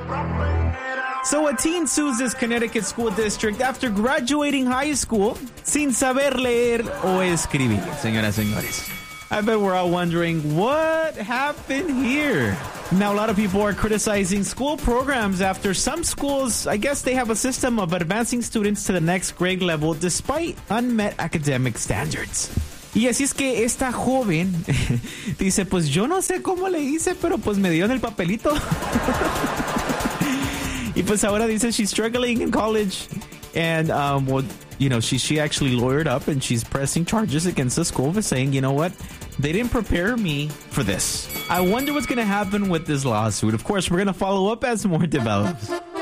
So a teen sues this Connecticut school district after graduating high school sin saber leer o escribir, señoras y señores. I bet we're all wondering, what happened here? Now, a lot of people are criticizing school programs after some schools, I guess they have a system of advancing students to the next grade level despite unmet academic standards. Y así es que esta joven dice, pues yo no sé cómo le hice, pero pues me dio en el papelito. Y pues ahora dice she's struggling in college and, well, you know, she actually lawyered up and she's pressing charges against the school for saying, you know what, they didn't prepare me for this. I wonder what's going to happen with this lawsuit. Of course, we're going to follow up as more develops.